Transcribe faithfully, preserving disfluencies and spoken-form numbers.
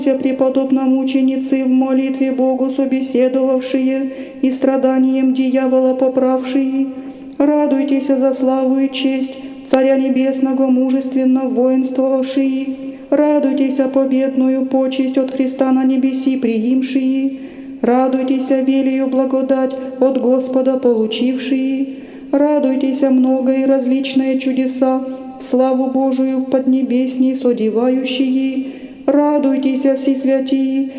преподобномученицы в молитве Богу собеседовавшие и страданием дьявола поправшие. Радуйтесь за славу и честь Царя Небесного мужественно воинствовавшие. Радуйтесь победную почесть от Христа на небеси приимшие. Радуйтесь велию благодать от Господа получившие. Радуйтесь много и различные чудеса, славу Божию поднебесней содевающие. Радуйтесь, все святии,